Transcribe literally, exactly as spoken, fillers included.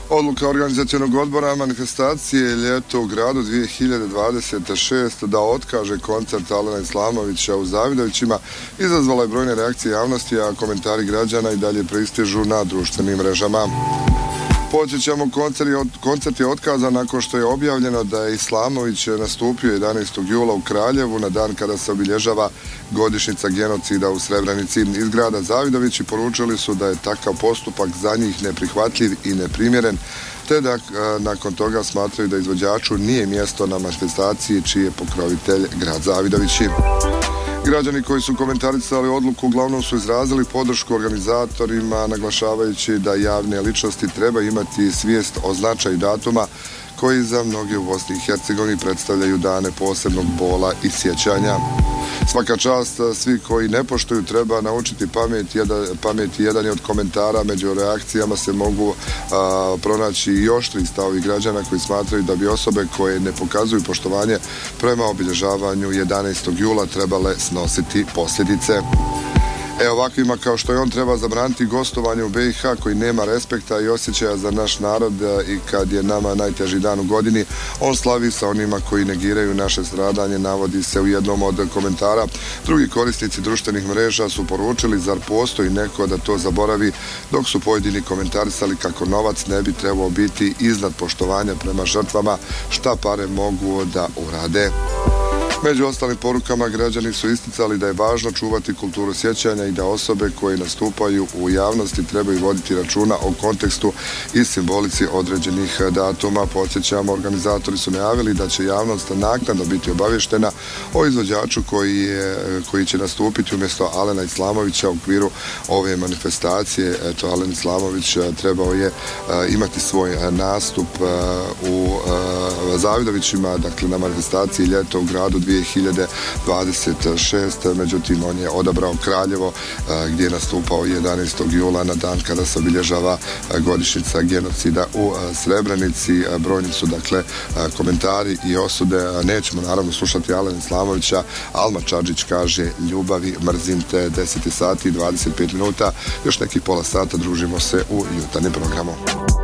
Odluka organizacionog odbora manifestacije Ljeto u gradu dvije hiljade dvadeset šeste da otkaže koncert Alena Islamovića u Zavidovićima izazvala je brojne reakcije javnosti, a komentari građana i dalje pristižu na društvenim mrežama. Podsjećamo, koncert je otkazan nakon što je objavljeno da je Islamović nastupio jedanaestog jula u Kraljevu na dan kada se obilježava godišnjica genocida u Srebrenici. Iz grada Zavidovići poručili su da je takav postupak za njih neprihvatljiv i neprimjeren, te da nakon toga smatraju da izvođaču nije mjesto na manifestaciji čiji je pokrovitelj grad Zavidovići. Građani koji su komentarisali odluku uglavnom su izrazili podršku organizatorima, naglašavajući da javne ličnosti treba imati svijest o značaju datuma koji za mnoge u Bosni i Hercegovini predstavljaju dane posebnog bola i sjećanja. Svaka čast, svi koji ne poštuju treba naučiti pamet. Jedan, pamet jedan je od komentara. Među reakcijama se mogu a, pronaći i oštri stavovi građana koji smatraju da bi osobe koje ne pokazuju poštovanje prema obilježavanju jedanaestog jula trebale snositi posljedice. E ovakvima kao što je on treba zabraniti gostovanje u B i H koji nema respekta i osjećaja za naš narod, i kad je nama najteži dan u godini, on slavi sa onima koji negiraju naše stradanje, navodi se u jednom od komentara. Drugi korisnici društvenih mreža su poručili zar postoji neko da to zaboravi, dok su pojedini komentarisali kako novac ne bi trebao biti iznad poštovanja prema žrtvama, šta pare mogu da urade. Među ostalim porukama građani su isticali da je važno čuvati kulturu sjećanja i da osobe koje nastupaju u javnosti trebaju voditi računa o kontekstu i simbolici određenih datuma. Podsjećamo, organizatori su najavili da će javnost naknadno biti obavještena o izvođaču koji, je, koji će nastupiti umjesto Alena Islamovića u okviru ove manifestacije. Eto, Alen Islamović trebao je imati svoj nastup u Zavidovićima, dakle na manifestaciji Ljeto u gradu dvije hiljade dvadeset šeste. Međutim, on je odabrao Kraljevo gdje je nastupao jedanaestog jula na dan kada se obilježava godišnjica genocida u Srebrenici. Brojni su dakle komentari i osude. Nećemo naravno slušati Alena Islamovića. Alma Čadžić kaže: ljubavi, mrzim te. Deset sati i dvadeset pet minuta, još nekih pola sata družimo se u jutarnjem programu.